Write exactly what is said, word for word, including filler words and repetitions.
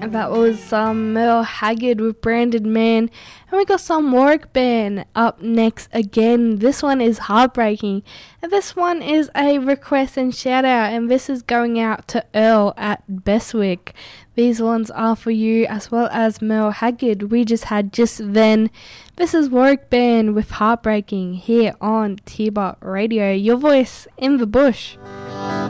And that was some Merle Haggard with Branded Man. And we got some Warwick Band up next again. This one is Heartbreaking. And this one is a request and shout out. And this is going out to Earl at Bestwick. These ones are for you as well as Merle Haggard. We just had Just Then. This is Warwick Band with Heartbreaking here on T-Bot Radio. Your voice in the bush.